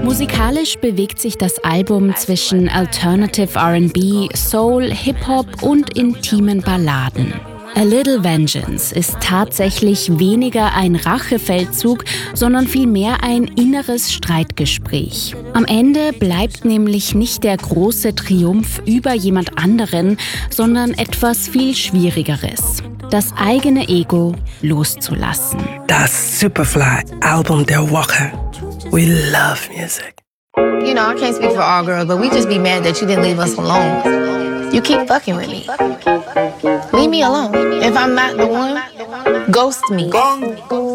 Musikalisch bewegt sich das Album zwischen Alternative R&B, Soul, Hip-Hop und intimen Balladen. A Little Vengeance ist tatsächlich weniger ein Rachefeldzug, sondern vielmehr ein inneres Streitgespräch. Am Ende bleibt nämlich nicht der große Triumph über jemand anderen, sondern etwas viel Schwierigeres: das eigene Ego loszulassen. Das Superfly-Album der Woche. We love music. You know, I can't speak for all girls, but we just be mad that you didn't leave us alone. You keep fucking with me. Leave me alone. If I'm not the one, ghost me.